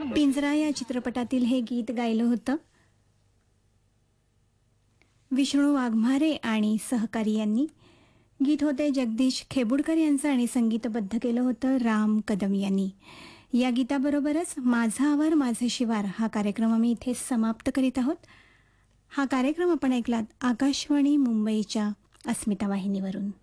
पिंजरा या चित्रपटातील हे गीत गायलं होतं विष्णू वाघमारे आणि सहकारी यांनी. गीत होते जगदीश खेबुडकर यांचं आणि संगीतबद्ध केलं होतं राम कदम यांनी. या गीताबरोबरच माझा आवर माझे शिवार हा कार्यक्रम आम्ही इथे समाप्त करीत आहोत. हा कार्यक्रम आपण ऐकलात आकाशवाणी मुंबईच्या अस्मिता वाहिनीवरून.